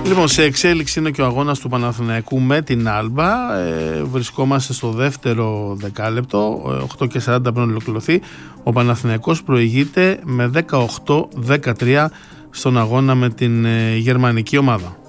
Λοιπόν, σε εξέλιξη είναι και ο αγώνας του Παναθηναϊκού με την Άλμπα. Βρισκόμαστε στο δεύτερο δεκάλεπτο, 8:40 πριν ολοκληρωθεί. Ο Παναθηναϊκός προηγείται με 18-13 στον αγώνα με την γερμανική ομάδα.